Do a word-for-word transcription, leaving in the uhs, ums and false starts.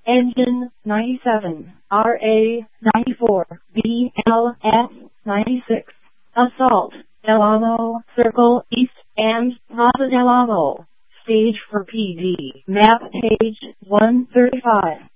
Engine ninety-seven, R A ninety-four, B L S ninety-six. Assault, Del Amo, Circle East, and Plaza Del Amo. Stage for P D. Map page one thirty-five.